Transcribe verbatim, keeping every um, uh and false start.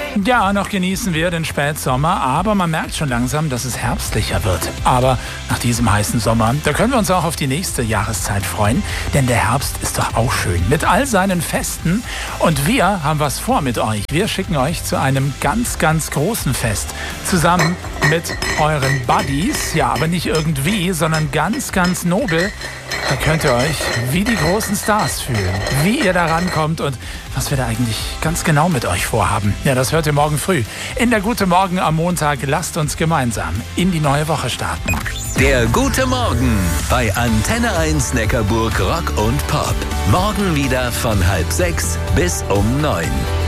Ja, noch genießen wir den Spätsommer, aber man merkt schon langsam, dass es herbstlicher wird. Aber nach diesem heißen Sommer, da können wir uns auch auf die nächste Jahreszeit freuen, denn der Herbst ist doch auch schön mit all seinen Festen. Und wir haben was vor mit euch. Wir schicken euch zu einem ganz, ganz großen Fest zusammen mit euren Buddies. Ja, aber nicht irgendwie, sondern ganz, ganz nobel. Da könnt ihr euch wie die großen Stars fühlen, wie ihr da rankommt und was wir da eigentlich ganz genau mit euch vorhaben. Ja, das hört ihr morgen früh. In der Gute Morgen am Montag. Lasst uns gemeinsam in die neue Woche starten. Der Gute Morgen bei Antenne eins Neckarburg Rock und Pop. Morgen wieder von halb sechs bis um neun.